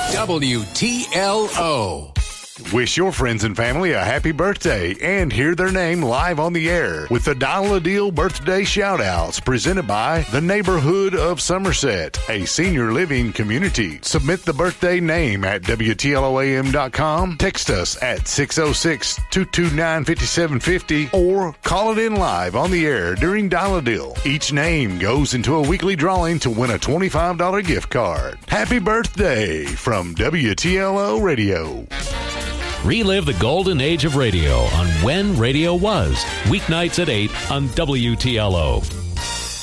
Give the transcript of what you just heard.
WTLO. Wish your friends and family a happy birthday and hear their name live on the air with the Dial a Deal birthday shout-outs presented by the Neighborhood of Somerset, a senior living community. Submit the birthday name at WTLOAM.com, text us at 606-229-5750, or call it in live on the air during Dial a Deal. Each name goes into a weekly drawing to win a $25 gift card. Happy birthday from WTLO Radio. Relive the golden age of radio on When Radio Was, weeknights at 8 on WTLO.